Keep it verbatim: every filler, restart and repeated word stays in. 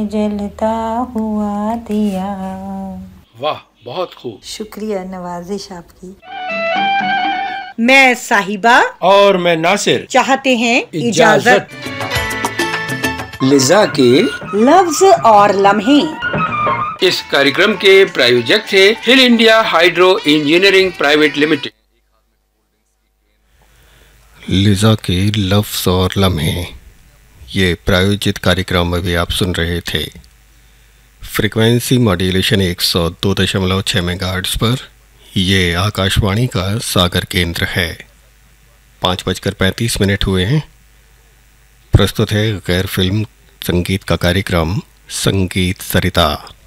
में जलता हुआ दिया। वाह, बहुत खूब। शुक्रिया, नवाजिश आपकी। मैं साहिबा और मैं नासिर चाहते हैं इजाजत। लिजा के लफ्ज और लम्हे। इस कार्यक्रम के प्रायोजक थे हिल India hydro engineering private limited. Lija के लफ्ज और लम्हे, ये प्रायोजित कार्यक्रम अभी आप सुन रहे थे। फ्रीक्वेंसी मॉड्यूलेशन एक सौ दो दशमलव छः मेगाहर्ट्ज़ पर। ये आकाशवाणी का सागर केंद्र है। पाँच बजकर पैंतीस मिनट हुए हैं। प्रस्तुत है गैर फिल्म संगीत का कार्यक्रम संगीत सरिता।